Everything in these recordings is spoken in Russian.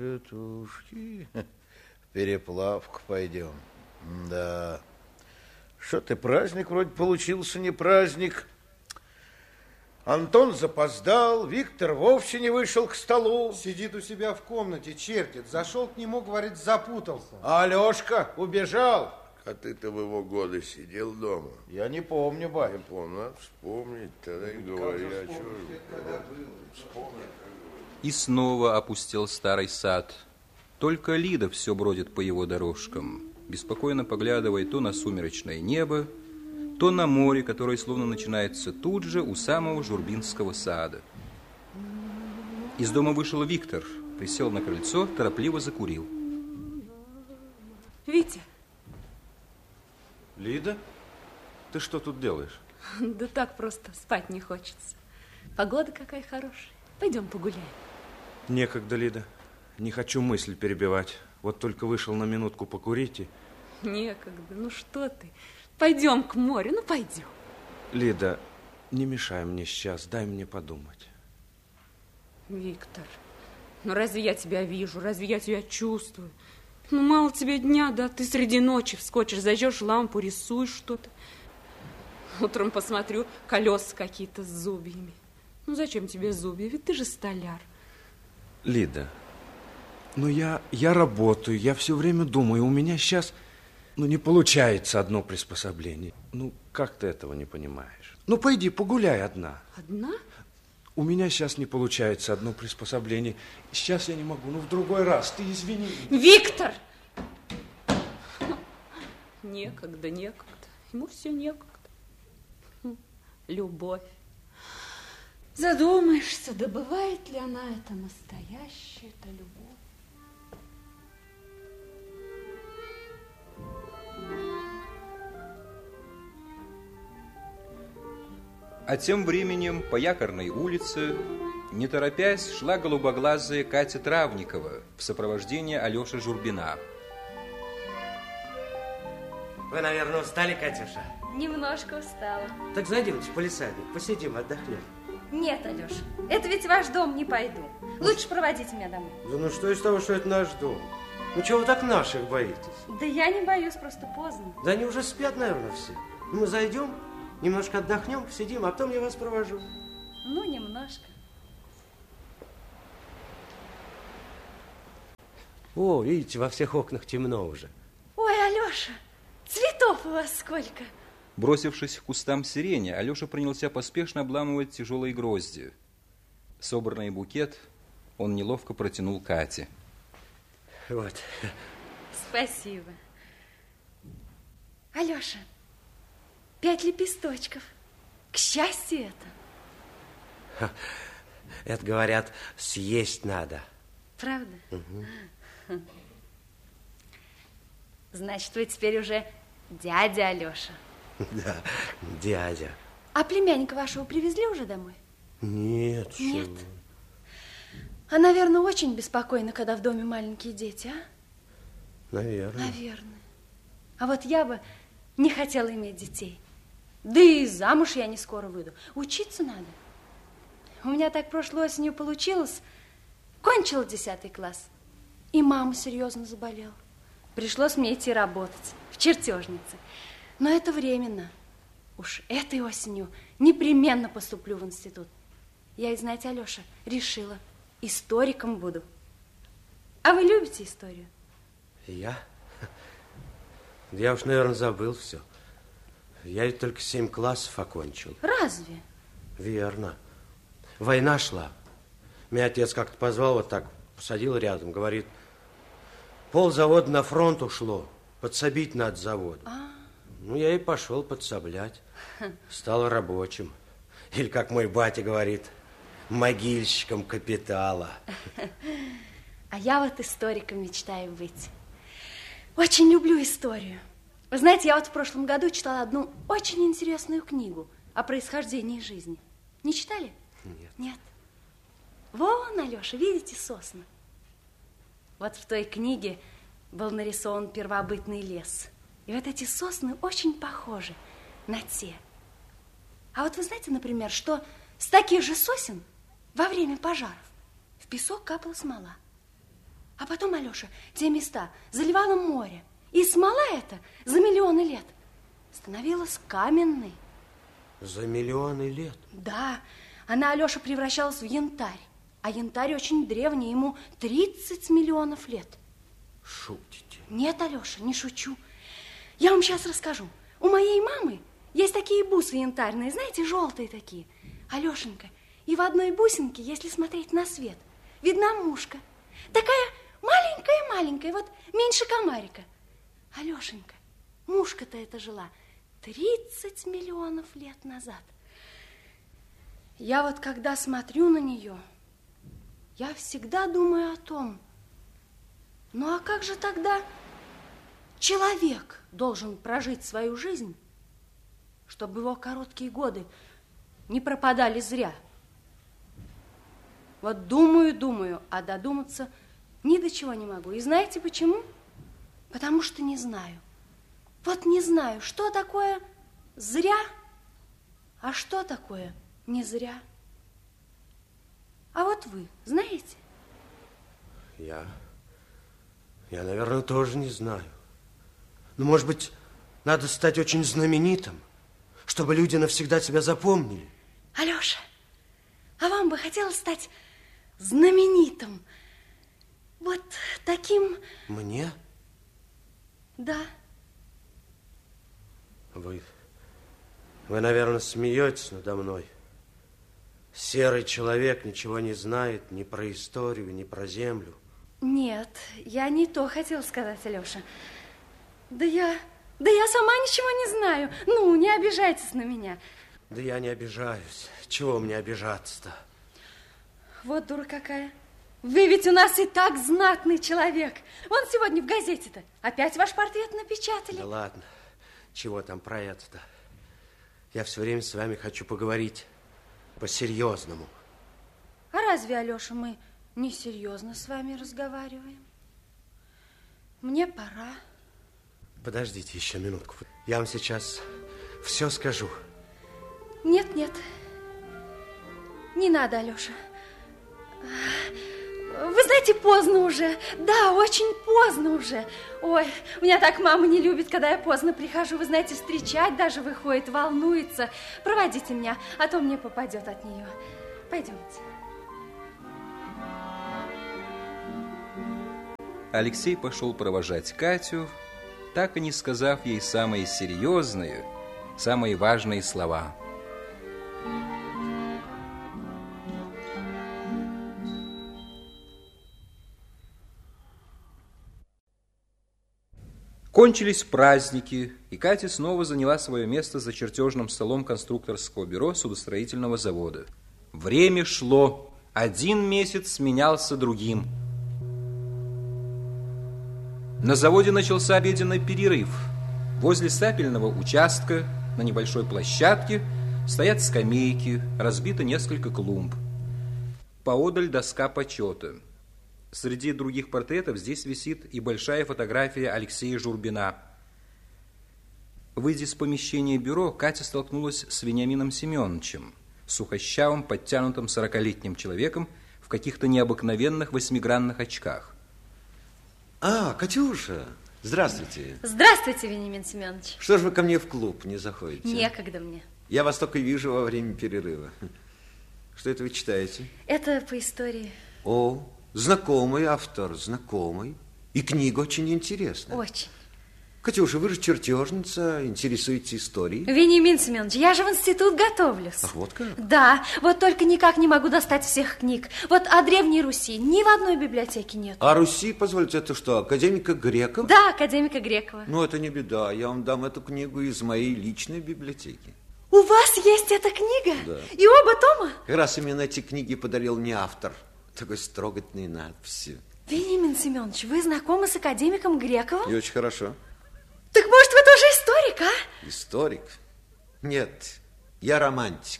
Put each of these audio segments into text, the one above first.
Петушки, в переплавку пойдем. Да. Что ты, праздник вроде получился не праздник. Антон запоздал, Виктор вовсе не вышел к столу. Сидит у себя в комнате, чертит. Зашел к нему, говорит, запутался. А Алешка убежал. А ты-то в его годы сидел дома? Я не помню, батя. Не помню, надо вспомнить, тогда и говори, о чем вспомнить. И снова опустел старый сад. Только Лида все бродит по его дорожкам, беспокойно поглядывая то на сумеречное небо, то на море, которое словно начинается тут же у самого Журбинского сада. Из дома вышел Виктор, присел на крыльцо, торопливо закурил. Витя. Лида, ты что тут делаешь? Да так просто, спать не хочется. Погода какая хорошая. Пойдем погуляем. Некогда, Лида. Не хочу мысль перебивать. Вот только вышел на минутку покурить и... Некогда, ну что ты. Пойдем к морю, ну пойдем. Лида, не мешай мне сейчас, дай мне подумать. Виктор, ну разве я тебя вижу, разве я тебя чувствую? Ну мало тебе дня, да? Ты среди ночи вскочишь, зажжешь лампу, рисуешь что-то. Утром посмотрю, колеса какие-то с зубьями. Ну зачем тебе зубья, ведь ты же столяр. Лида, ну я работаю, я все время думаю, у меня сейчас, не получается одно приспособление. Ну, как ты этого не понимаешь? Ну, пойди, погуляй одна. Одна? У меня сейчас не получается одно приспособление. Сейчас я не могу, в другой раз, ты извини. Виктор! Некогда. Ему все некогда. Любовь. Задумаешься, да бывает ли она это настоящая-то любовь? А тем временем по Якорной улице, не торопясь, шла голубоглазая Катя Травникова в сопровождении Алеши Журбина. Вы, наверное, устали, Катюша? Немножко устала. Так зайдемте в палисадник, посидим, отдохнем. Нет, Алеша, это ведь ваш дом, не пойду. Лучше проводите меня домой. Да ну что из того, что это наш дом? Ну чего вы так наших боитесь? Да я не боюсь, просто поздно. Да они уже спят, наверное, все. Мы зайдем, немножко отдохнем, посидим, а потом я вас провожу. Ну, немножко. О, видите, во всех окнах темно уже. Ой, Алеша, цветов у вас сколько. Бросившись к кустам сирени, Алеша принялся поспешно обламывать тяжелые грозди. Собранный букет он неловко протянул Кате. Вот. Спасибо. Алеша, 5 лепесточков. К счастью это. Это, говорят, съесть надо. Правда? Угу. Значит, вы теперь уже дядя Алеша. Да, дядя. А племянника вашего привезли уже домой? Нет. Нет. А, наверное, очень беспокойно, когда в доме маленькие дети, а? Наверное. Наверное. А вот я бы не хотела иметь детей. Да и замуж я не скоро выйду. Учиться надо. У меня так прошлой осенью получилось. Кончила 10 класс. И мама серьезно заболела. Пришлось мне идти работать в чертежнице. Но это временно. Уж этой осенью непременно поступлю в институт. Я, и знаете, Алеша, решила, историком буду. А вы любите историю? Я? Я уж, наверное, забыл все. Я ведь только 7 классов окончил. Разве? Верно. Война шла. Меня отец как-то позвал, вот так, посадил рядом, говорит, ползавода на фронт ушло, подсобить надо завод. Ну, я и пошел подсоблять. Стал рабочим. Или, как мой батя говорит, могильщиком капитала. А я вот историком мечтаю быть. Очень люблю историю. Вы знаете, я вот в прошлом году читала одну очень интересную книгу о происхождении жизни. Не читали? Нет. Нет. Вон, Алеша, видите сосны? Вот в той книге был нарисован первобытный лес. И вот эти сосны очень похожи на те. А вот вы знаете, например, что с таких же сосен во время пожаров в песок капала смола. потом, Алёша, те места заливало море. И смола эта за миллионы лет становилась каменной. За миллионы лет? Да, она, Алёша, превращалась в янтарь. А янтарь очень древний, ему 30 миллионов лет. Шутите? Нет, Алёша, не шучу. Я вам сейчас расскажу. У моей мамы есть такие бусы янтарные, знаете, желтые такие. Алёшенька, и в одной бусинке, если смотреть на свет, видна мушка. Такая маленькая-маленькая, вот меньше комарика. Алёшенька, мушка-то эта жила 30 миллионов лет назад. Я вот когда смотрю на нее, я всегда думаю о том, ну а как же тогда человек должен прожить свою жизнь, чтобы его короткие годы не пропадали зря? Вот думаю, а додуматься ни до чего не могу. И знаете почему? Потому что не знаю. Вот не знаю, что такое зря, а что такое не зря. А вот вы знаете? Я, наверное, тоже не знаю. Но, может быть, надо стать очень знаменитым, чтобы люди навсегда тебя запомнили. Алёша, а вам бы хотелось стать знаменитым? Вот таким... Мне? Да. Вы, наверное, смеетесь надо мной. Серый человек ничего не знает ни про историю, ни про землю. Нет, я не то хотела сказать, Алёша. Да я сама ничего не знаю. Ну, не обижайтесь на меня. Да я не обижаюсь. Чего мне обижаться-то? Вот дура какая. Вы ведь у нас и так знатный человек. Вон сегодня в газете-то опять ваш портрет напечатали. Да ладно, чего там про это-то? Я все время с вами хочу поговорить по-серьезному. А разве, Алёша, мы несерьезно с вами разговариваем? Мне пора. Подождите еще минутку. Я вам сейчас все скажу. Нет, не надо, Алёша. Вы знаете, поздно уже. Да, очень поздно уже. Ой, меня так мама не любит, когда я поздно прихожу. Вы знаете, встречать даже выходит, волнуется. Проводите меня, а то мне попадет от нее. Пойдемте. Алексей пошел провожать Катю, так и не сказав ей самые серьезные, самые важные слова. Кончились праздники, и Катя снова заняла свое место за чертежным столом конструкторского бюро судостроительного завода. Время шло, один месяц сменялся другим. На заводе начался обеденный перерыв. Возле сапельного участка на небольшой площадке стоят скамейки, разбито несколько клумб. Поодаль доска почета. Среди других портретов здесь висит и большая фотография Алексея Журбина. Выйдя из помещения бюро, Катя столкнулась с Вениамином Семеновичем, сухощавым, подтянутым 40-летним человеком в каких-то необыкновенных 8-гранных очках. А, Катюша, здравствуйте. Здравствуйте, Вениамин Семенович. Что ж вы ко мне в клуб не заходите? Некогда мне. Я вас только вижу во время перерыва. Что это вы читаете? Это по истории. О, знакомый автор, знакомый. И книга очень интересная. Очень. Катюша, вы же чертежница, интересуетесь историей. Вениамин Семенович, я же в институт готовлюсь. Ах, вот как? Да, вот только никак не могу достать всех книг. Вот о Древней Руси ни в одной библиотеке нет. А Руси, позвольте, это что, академика Грекова? Да, академика Грекова. Ну, это не беда, я вам дам эту книгу из моей личной библиотеки. У вас есть эта книга? Да. И оба тома? Как раз именно эти книги подарил мне автор. Такой с трогательной надписью. Вениамин Семенович, вы знакомы с академиком Грековым? И очень хорошо. Так может, вы тоже историк, а? Историк? Нет, я романтик.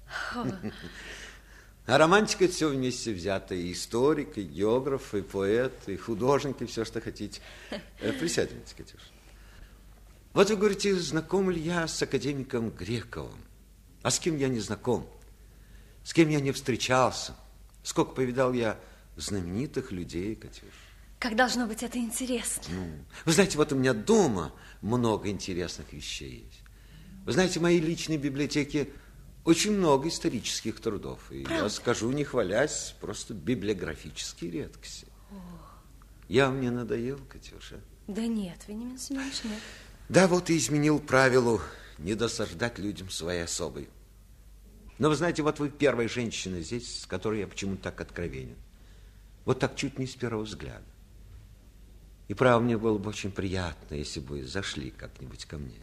А романтика это все вместе взято. И историк, и географ, и поэт, и художник, и все, что хотите. Присядемте, Катюша. Вот вы говорите, знаком ли я с академиком Грековым? А с кем я не знаком? С кем я не встречался? Сколько повидал я знаменитых людей, Катюша. Как должно быть это интересно. Вы знаете, вот у меня дома много интересных вещей есть. Вы знаете, в моей личной библиотеке очень много исторических трудов. И правда? Я скажу, не хвалясь, просто библиографические редкости. Я вам не надоел, Катюша? Да нет, Вениамин Семенович, нет. Да, вот и изменил правилу не досаждать людям своей особой. Но вы знаете, вот вы первая женщина здесь, с которой я почему-то так откровенен. Вот так чуть не с первого взгляда. И право, мне было бы очень приятно, если бы зашли как-нибудь ко мне.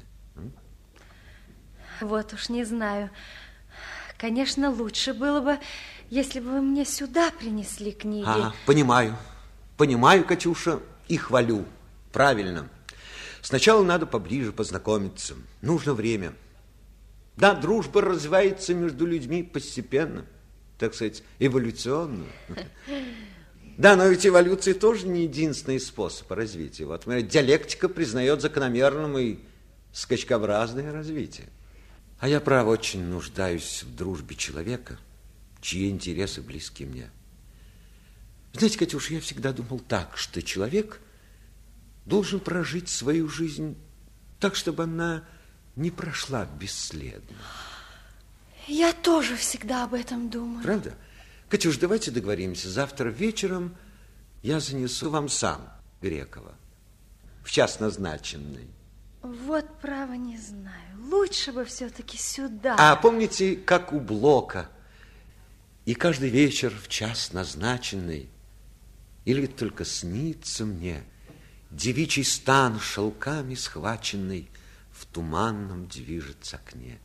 Вот уж не знаю. Конечно, лучше было бы, если бы вы мне сюда принесли книги. Понимаю. Понимаю, Катюша, и хвалю. Правильно. Сначала надо поближе познакомиться. Нужно время. Да, дружба развивается между людьми постепенно, так сказать, эволюционно. Да, но ведь эволюция тоже не единственный способ развития. Вот, например, диалектика признает закономерным и скачкообразное развитие. А я, право, очень нуждаюсь в дружбе человека, чьи интересы близки мне. Знаете, Катюша, я всегда думал так, что человек должен прожить свою жизнь так, чтобы она не прошла бесследно. Я тоже всегда об этом думаю. Правда? Катюш, давайте договоримся. Завтра вечером я занесу вам сам Грекова в час назначенный. Вот, право, не знаю. Лучше бы все-таки сюда. А помните, как у Блока? И каждый вечер в час назначенный, или только снится мне девичий стан шелками схваченный в туманном движется окне.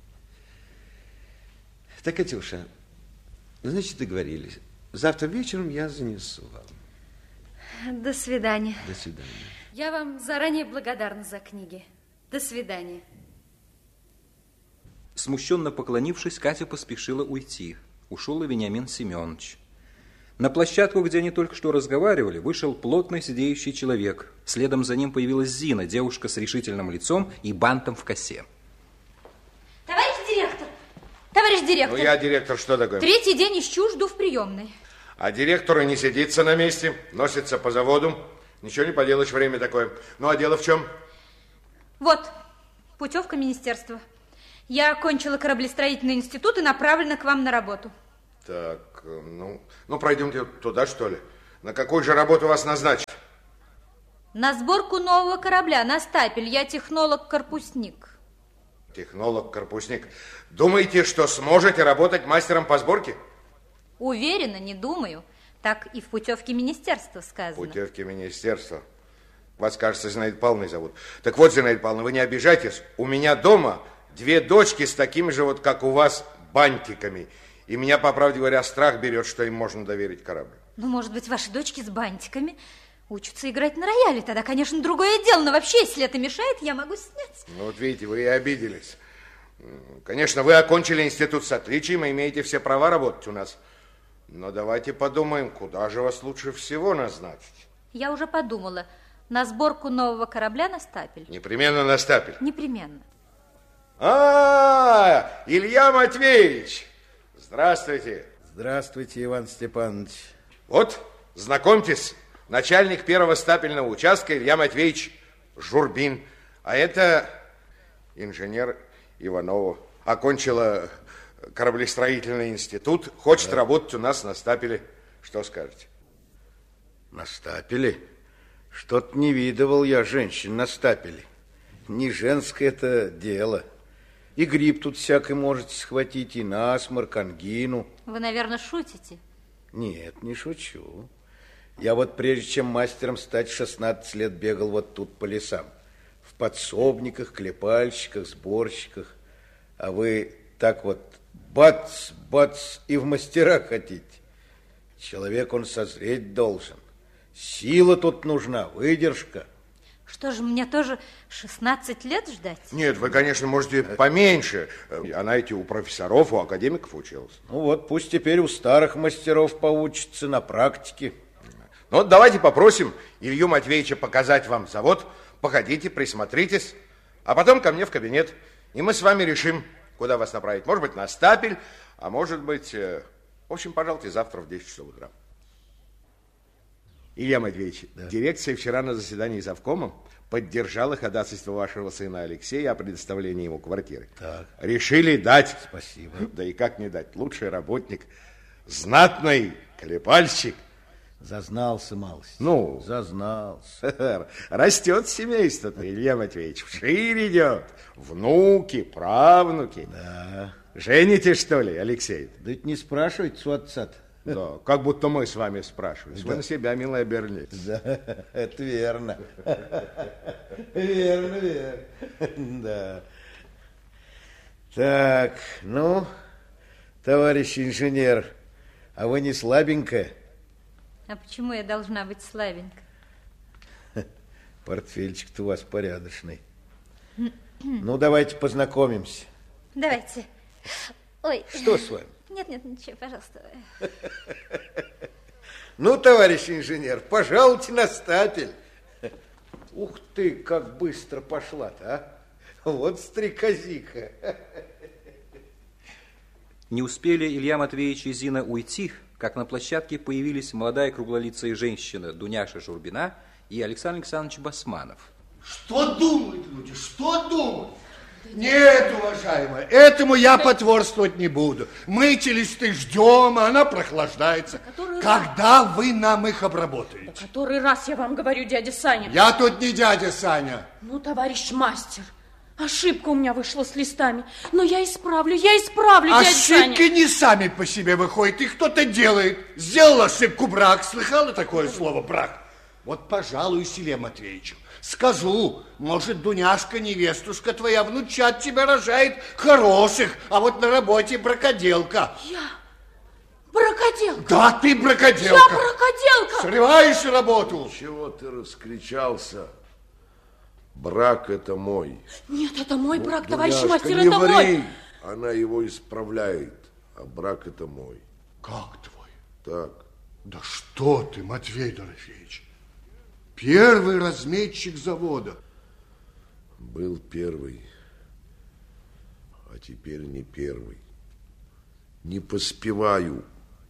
Так, Катюша, значит, договорились. Завтра вечером я занесу вам. До свидания. До свидания. Я вам заранее благодарна за книги. До свидания. Смущенно поклонившись, Катя поспешила уйти. Ушел и Вениамин Семенович. На площадку, где они только что разговаривали, вышел плотный сидеющий человек. Следом за ним появилась Зина, девушка с решительным лицом и бантом в косе. Товарищ директор! Товарищ директор! Ну, я директор, что такое? Третий день ищу, жду в приемной. А директор и не сидится на месте, носится по заводу. Ничего не поделаешь, время такое. Ну, а дело в чем? Вот, путевка министерства. Я окончила кораблестроительный институт и направлена к вам на работу. Так, ну пройдемте туда, что ли. На какую же работу вас назначат? На сборку нового корабля, на стапель. Я технолог-корпусник. Технолог-корпусник. Думаете, что сможете работать мастером по сборке? Уверена, не думаю. Так и в путевке министерства сказано. Путевке министерства. Вас, кажется, Зинаида Павловна зовут. Так вот, Зинаида Павловна, вы не обижайтесь. У меня дома 2 дочки с такими же, вот как у вас, бантиками. И меня, по правде говоря, страх берет, что им можно доверить корабль. Ну, может быть, ваши дочки с бантиками учатся играть на рояле. Тогда, конечно, другое дело. Но вообще, если это мешает, я могу снять. Ну, вот видите, вы и обиделись. Конечно, вы окончили институт с отличием и имеете все права работать у нас. Но давайте подумаем, куда же вас лучше всего назначить. Я уже подумала. На сборку нового корабля на стапель. Непременно на стапель? Непременно. Илья Матвеевич! Здравствуйте. Здравствуйте, Иван Степанович. Вот, знакомьтесь, начальник первого стапельного участка Илья Матвеевич Журбин. А это инженер Иванова. Окончила кораблестроительный институт. Хочет работать у нас на стапеле. Что скажете? На стапеле? Что-то не видывал я женщин на стапеле. Не женское это дело. И грипп тут всякий можете схватить, и насморк, ангину. Вы, наверное, шутите? Нет, не шучу. Я вот прежде чем мастером стать 16 лет бегал вот тут по лесам. В подсобниках, клепальщиках, сборщиках. А вы так вот бац, бац и в мастера хотите. Человек, он созреть должен. Сила тут нужна, выдержка. Что же, мне тоже 16 лет ждать? Нет, вы, конечно, можете поменьше. Она эти у профессоров, у академиков училась. Ну вот, пусть теперь у старых мастеров поучится на практике. Ну вот давайте попросим Илью Матвеевича показать вам завод. Походите, присмотритесь, а потом ко мне в кабинет. И мы с вами решим, куда вас направить. Может быть, на стапель, а может быть... В общем, пожалуйте, завтра в 10 часов утра. Илья Матвеевич, дирекция вчера на заседании завкома поддержала ходатайство вашего сына Алексея о предоставлении ему квартиры. Так. Решили дать. Спасибо. Да и как не дать? Лучший работник, знатный клепальщик. Зазнался малость. Ну? Зазнался. Растет семейство-то, Илья Матвеевич, вширь идет. Внуки, правнуки. Да. Жените, что ли, Алексей? Да ведь не спрашивайте у отца-то. Да, как будто мы с вами спрашивали. Вы на себя, милая, обернитесь. Да, это верно. Верно. Да. Так, ну, товарищ инженер, а вы не слабенькая? А почему я должна быть слабенькой? Портфельчик-то у вас порядочный. Ну, давайте познакомимся. Давайте. Ой. Что с вами? Нет, ничего, пожалуйста. Ну, товарищ инженер, пожалуйте на стапель. Ух ты, как быстро пошла-то, а? Вот стрекозиха. Не успели Илья Матвеевич и Зина уйти, как на площадке появились молодая круглолицая женщина Дуняша Журбина и Александр Александрович Басманов. Что думают люди, что думают? Нет, уважаемая, этому я потворствовать не буду. Мы эти листы ждем, а она прохлаждается. Когда вы нам их обработаете? Да который раз я вам говорю, дядя Саня. Я тут не дядя Саня. Ну, товарищ мастер, ошибка у меня вышла с листами. Но я исправлю, дядя Саня. Ошибки не сами по себе выходят, их кто-то делает. Сделал ошибку брак, слыхала такое слово брак? Вот, пожалуй, Илье Матвеевичу скажу, может, Дуняшка, невестушка твоя, внучат тебя рожает хороших, а вот на работе бракоделка. Я бракоделка? Да, ты бракоделка. Я бракоделка. Срываешь работу. Чего ты раскричался? Брак это мой. Нет, это мой брак, Дуняшка, товарищ мастер, не это ври. мой. Она его исправляет, а брак это мой. Как твой? Так. Да что ты, Матвей Дорофеевич? Первый разметчик завода. Был первый, а теперь не первый. Не поспеваю.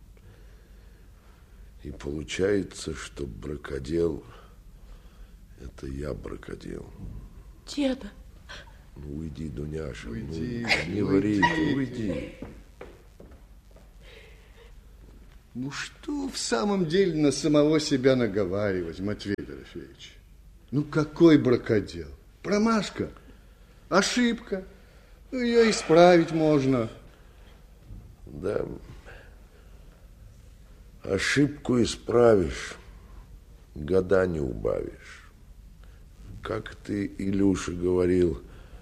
И получается, что бракодел – это я бракодел. Деда. Ну, уйди, Дуняша. Уйди, ну, не ври, уйди. Ну, что в самом деле на самого себя наговаривать, Матвей Дорофеевич? Ну, какой бракодел? Промашка, ошибка. Ну, ее исправить можно. Да, ошибку исправишь, года не убавишь. Как ты, Илюша, говорил,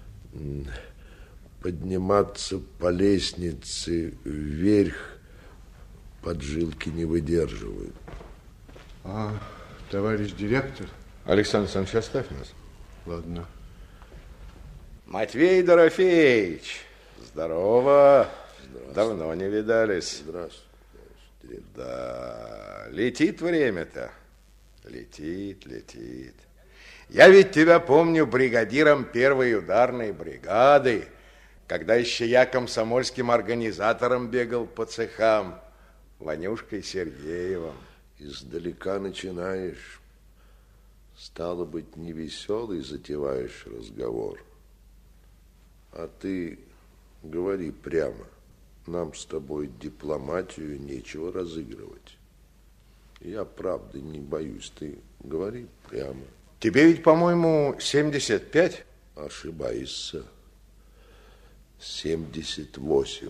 подниматься по лестнице вверх поджилки не выдерживают. А, товарищ директор? Александр Александрович, оставь нас. Ладно. Матвей Дорофеевич, здорово. Давно не видались. Здравствуйте. Да, летит время-то. Летит. Я ведь тебя помню бригадиром первой ударной бригады, когда еще я комсомольским организатором бегал по цехам. Ванюшкой Сергеевым. Издалека начинаешь. Стало быть, невеселый затеваешь разговор. А ты говори прямо. Нам с тобой дипломатию нечего разыгрывать. Я правды не боюсь. Ты говори прямо. Тебе ведь, по-моему, 75? Ошибаешься. 78.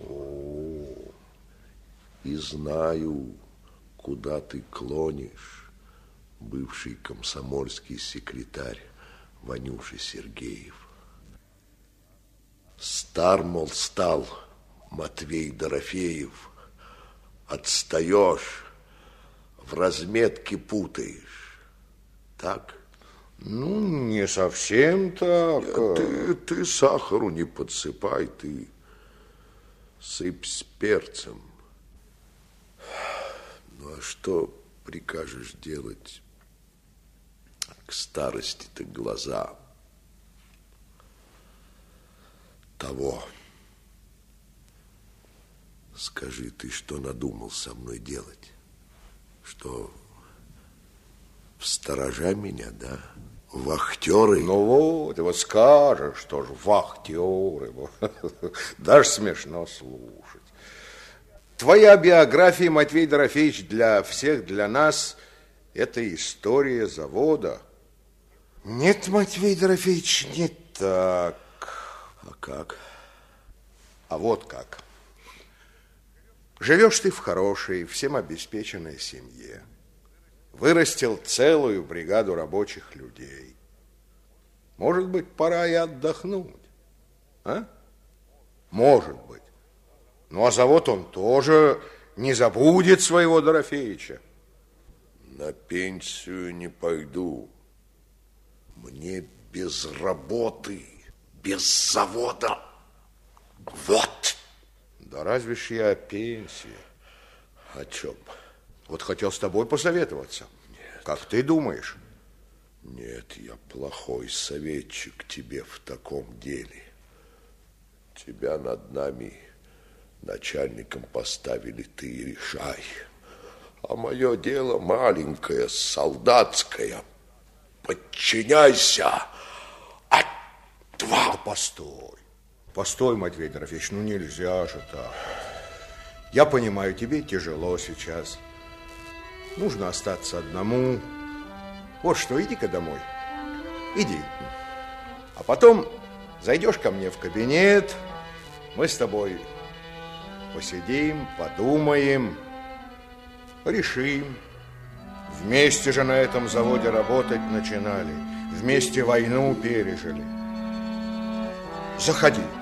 И знаю, куда ты клонишь, бывший комсомольский секретарь Ванюша Сергеев. Стар, мол, стал Матвей Дорофеев. Отстаешь, в разметке путаешь. Так? Ну, не совсем так. Ты сахару не подсыпай, ты сыпь с перцем. Ну, а что прикажешь делать? К старости-то глаза того. Скажи, ты что надумал со мной делать? Что В сторожа меня, да? Вахтеры? Ну вот, и вот скажешь, что же вахтеры. Даже смешно слушать. Твоя биография, Матвей Дорофеевич, для всех, для нас, это история завода. Нет, Матвей Дорофеевич, не так. А как? А вот как. Живешь ты в хорошей, всем обеспеченной семье. Вырастил целую бригаду рабочих людей. Может быть, пора и отдохнуть. А? Может быть. Ну, а завод он тоже не забудет своего Дорофеевича. На пенсию не пойду. Мне без работы, без завода. Вот. Да разве ж я о пенсии? О чем? Вот хотел с тобой посоветоваться. Нет. Как ты думаешь? Нет, я плохой советчик тебе в таком деле. Тебя над нами начальником поставили, ты и решай. А мое дело маленькое, солдатское. Подчиняйся. Да постой. Постой, Матвей Дорофеевич, ну нельзя же так. Я понимаю, тебе тяжело сейчас. Нужно остаться одному. Вот что, иди-ка домой. Иди. А потом зайдешь ко мне в кабинет. Мы с тобой посидим, подумаем, решим. Вместе же на этом заводе работать начинали. Вместе войну пережили. Заходи.